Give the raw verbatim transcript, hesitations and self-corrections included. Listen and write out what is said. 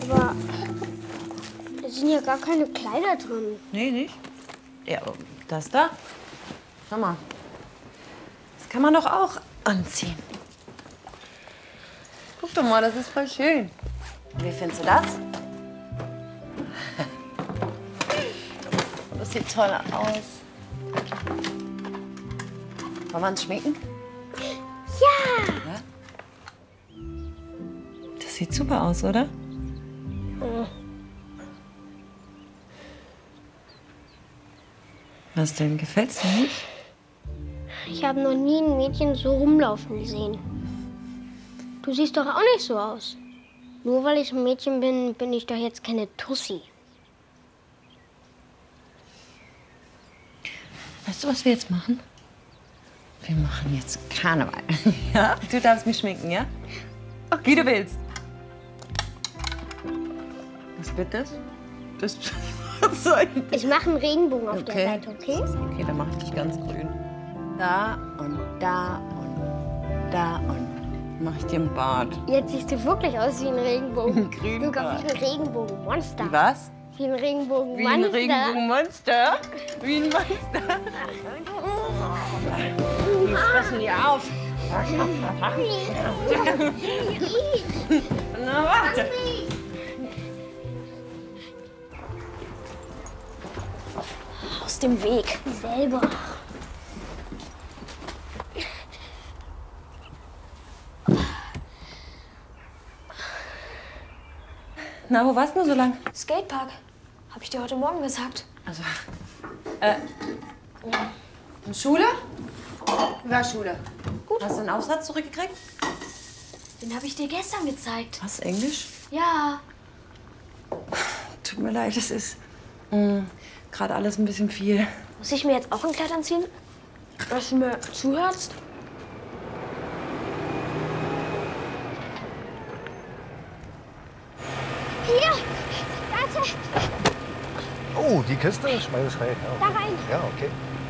Aber da sind ja gar keine Kleider drin. Nee, nicht? Ja, das da? Schau mal. Das kann man doch auch anziehen. Guck doch mal, das ist voll schön. Wie findest du das? Das sieht toll aus. Wollen wir uns schminken? Ja! Ja? Das sieht super aus, oder? Oh. Was denn? Gefällt's dir nicht? Ich habe noch nie ein Mädchen so rumlaufen gesehen. Du siehst doch auch nicht so aus. Nur weil ich ein Mädchen bin, bin ich doch jetzt keine Tussi. Weißt du, was wir jetzt machen? Wir machen jetzt Karneval. Ja? Du darfst mich schminken, ja? Okay. Wie du willst. Was wird das? Das was soll ich? Ich mache einen Regenbogen auf Okay. der Seite, okay? Okay, dann mach ich dich ganz grün. Da und da und da und mach ich dir einen Bart. Jetzt siehst du wirklich aus wie ein Regenbogen. Ein grünen Sogar Bart. wie ein Regenbogenmonster. Wie was? Wie ein Regenbogenmonster. Wie ein Regenbogenmonster? Wie ein Monster? Die fressen die auf. Na, warte. Aus dem Weg. Selber. Na, wo warst du so lang? Skatepark. Hab ich dir heute Morgen gesagt. Also, äh, in Schule? Wie war Schule? Gut. Hast du einen Aufsatz zurückgekriegt? Den habe ich dir gestern gezeigt. Was, Englisch? Ja. Tut mir leid, es ist gerade alles ein bisschen viel. Muss ich mir jetzt auch ein Kleid anziehen? Dass du mir zuhörst? Hier! Warte! Oh, die Kiste? Schmeiß ich rein. Ja. Da rein! Ja, okay.